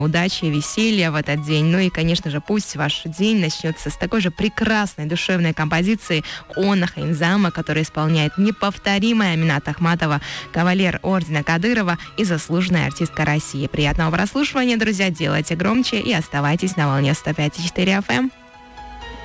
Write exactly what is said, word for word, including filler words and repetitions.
удачи, веселья в этот день. Ну и, конечно же, пусть ваш день начнется с такой же прекрасной душевной композиции «Она Хайнзама», которая исполняет неповторимая Аминат Ахматова, кавалер ордена Кадырова и заслуженная артистка России. Приятного прослушивания, друзья, делайте громче и оставайтесь на волне сто пять и четыре эф эм.